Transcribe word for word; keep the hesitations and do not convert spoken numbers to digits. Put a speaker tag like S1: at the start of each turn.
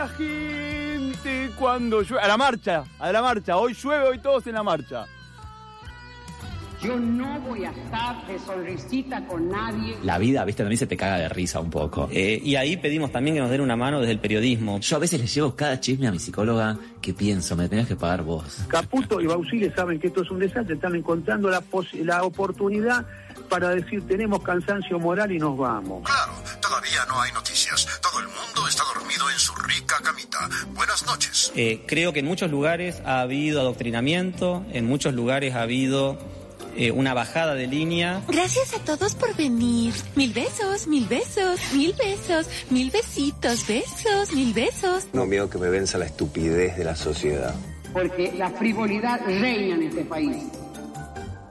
S1: La gente cuando llueve, a la marcha, a la marcha, hoy llueve, hoy todos en la marcha.
S2: Yo no voy a estar de sonrisita con nadie.
S3: La vida, viste, también se te caga de risa un poco. Eh, y ahí pedimos también que nos den una mano desde el periodismo. Yo a veces le llevo cada chisme a mi psicóloga que pienso, me tenés que pagar vos.
S4: Caputo y Bausile saben que esto es un desastre, están encontrando la, pos- la oportunidad para decir tenemos cansancio moral y nos vamos.
S5: Claro, todavía no hay noticias. Todo el mundo está dormido en su rica camita. Buenas noches.
S3: Eh, creo que en muchos lugares ha habido adoctrinamiento, en muchos lugares ha habido eh, una bajada de línea.
S6: Gracias a todos por venir. Mil besos, mil besos, mil besos, mil besitos, besos, mil besos.
S7: No miedo que me venza la estupidez de la sociedad.
S2: Porque la frivolidad reina en este país.